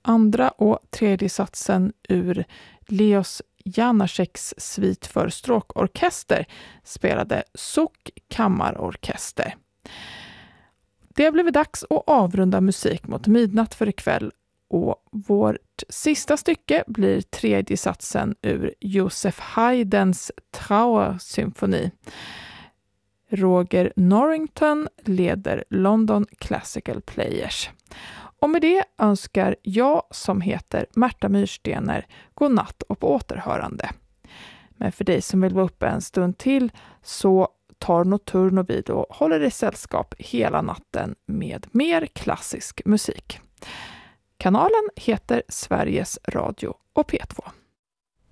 andra och tredje satsen ur Leos Janáčeks svit för stråkorkester spelade Suk kammarorkester. Det har blivit dags att avrunda musik mot midnatt för ikväll, och vårt sista stycke blir tredje satsen ur Joseph Haydns Trauer-symfoni. Roger Norrington leder London Classical Players. Och med det önskar jag, som heter Märta Myrstener, god natt och på återhörande. Men för dig som vill vara uppe en stund till så tar Notturno vid och håller dig sällskap hela natten med mer klassisk musik. Kanalen heter Sveriges Radio och P2.